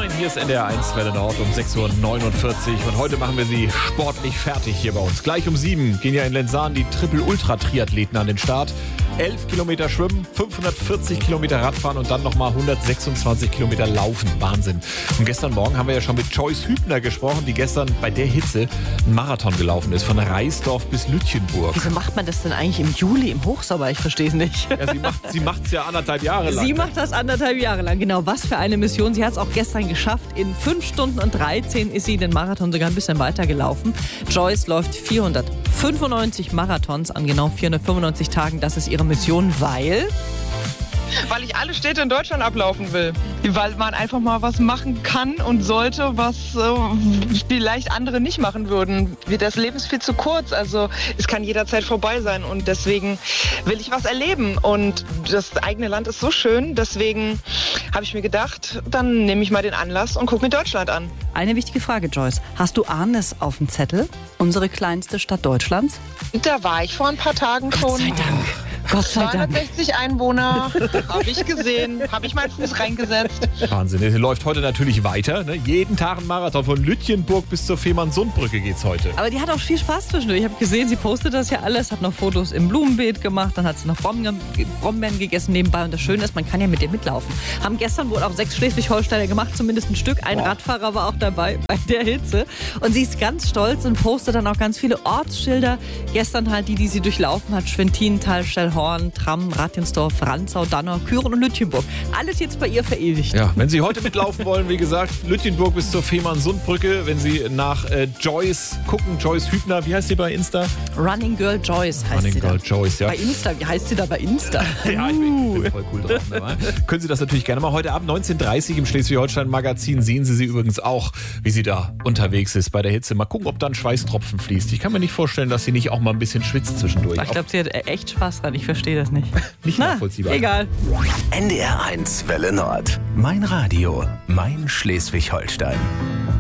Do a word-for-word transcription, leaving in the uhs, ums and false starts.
neun, hier ist N D R eins Welle Nord um sechs Uhr neunundvierzig und heute machen wir sie sportlich fertig hier bei uns. Gleich um sieben gehen ja in Lenzahn die Triple-Ultra-Triathleten an den Start. elf Kilometer schwimmen, fünfhundertvierzig Kilometer Radfahren und dann nochmal hundertsechsundzwanzig Kilometer laufen. Wahnsinn. Und gestern Morgen haben wir ja schon mit Joyce Hübner gesprochen, die gestern bei der Hitze einen Marathon gelaufen ist, von Reisdorf bis Lütjenburg. Wieso macht man das denn eigentlich im Juli, im Hochsommer? Ich verstehe es nicht. Ja, sie macht sie macht's ja anderthalb Jahre lang. Sie macht das anderthalb Jahre lang. Genau, was für eine Mission. Sie hat es auch gestern geschafft. In fünf Stunden und dreizehn ist sie den Marathon sogar ein bisschen weiter gelaufen. Joyce läuft vierhundertfünfundneunzig Marathons an genau vierhundertfünfundneunzig Tagen. Das ist ihre Mission, weil... Weil ich alle Städte in Deutschland ablaufen will. Weil man einfach mal was machen kann und sollte, was äh, vielleicht andere nicht machen würden. Das Leben ist viel zu kurz, also es kann jederzeit vorbei sein und deswegen will ich was erleben. Und das eigene Land ist so schön, deswegen habe ich mir gedacht, dann nehme ich mal den Anlass und gucke mir Deutschland an. Eine wichtige Frage, Joyce. Hast du Arnes auf dem Zettel? Unsere kleinste Stadt Deutschlands? Da war ich vor ein paar Tagen schon. Gott sei Dank. Gott sei Dank. zweihundertsechzig Einwohner, habe ich gesehen, habe ich meinen Fuß reingesetzt. Wahnsinn, es läuft heute natürlich weiter. Ne? Jeden Tag ein Marathon, von Lütjenburg bis zur Fehmarnsundbrücke geht's heute. Aber die hat auch viel Spaß zwischendurch. Ich habe gesehen, sie postet das ja alles, hat noch Fotos im Blumenbeet gemacht, dann hat sie noch Brombeeren, Brombeeren gegessen nebenbei. Und das Schöne ist, man kann ja mit ihr mitlaufen. Haben gestern wohl auch sechs Schleswig-Holsteiner gemacht, zumindest ein Stück. Ein Boah. Radfahrer war auch dabei bei der Hitze. Und sie ist ganz stolz und postet dann auch ganz viele Ortsschilder. Gestern halt die, die sie durchlaufen hat. Schwentinental, Stellhorn, Tramm, Ratjensdorf, Rantzau, Dannau, Küren und Lütjenburg. Alles jetzt bei ihr verewigt. Ja, wenn Sie heute mitlaufen wollen, wie gesagt, Lütjenburg bis zur Fehmarnsundbrücke. Wenn Sie nach äh, Joyce gucken, Joyce Hübner, wie heißt sie bei Insta? Running Girl Joyce heißt Running sie Girl da. Joyce, ja. Bei Insta, wie heißt sie da bei Insta? Ja, ich bin, ich bin voll cool drauf. Ne? Können Sie das natürlich gerne mal. Heute ab neunzehn Uhr dreißig im Schleswig-Holstein-Magazin sehen Sie sie übrigens auch, wie sie da unterwegs ist bei der Hitze. Mal gucken, ob da ein Schweißtropfen fließt. Ich kann mir nicht vorstellen, dass sie nicht auch mal ein bisschen schwitzt zwischendurch. Ich glaube, sie hat echt Spaß dran. Ich verstehe das nicht. Nicht Na, nachvollziehbar. egal. N D R eins Welle Nord. Mein Radio, mein Schleswig-Holstein.